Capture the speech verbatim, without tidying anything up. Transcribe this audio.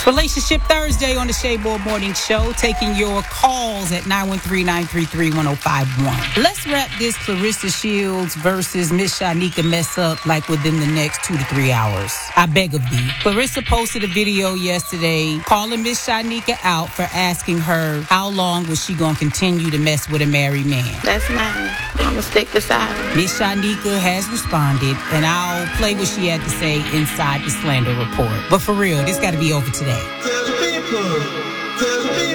Relationship Thursday on the Shayboard Morning Show, taking your calls at nine one three, nine three three, one oh five one. Let's wrap this Clarissa Shields versus Miss Shanika mess up like within the next two to three hours. I beg of thee. Clarissa posted a video yesterday calling Miss Shanika out for asking her how long was she going to continue to mess with a married man. That's mine. I'm going to stick beside her. Miss Shanika has responded, and I'll play what she had to say inside the Slander Report. But for real, this got to be over today. Tell the people, tell the people.